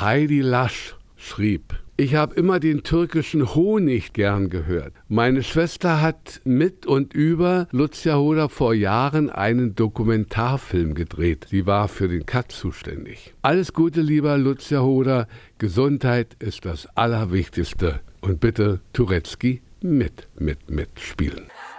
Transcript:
Heidi Lasch schrieb: Ich habe immer den türkischen Honig gern gehört. Meine Schwester hat mit und über Lucia Hoda vor Jahren einen Dokumentarfilm gedreht. Sie war für den Cut zuständig. Alles Gute, lieber Lucia Hoda. Gesundheit ist das Allerwichtigste. Und bitte Turecki mitspielen.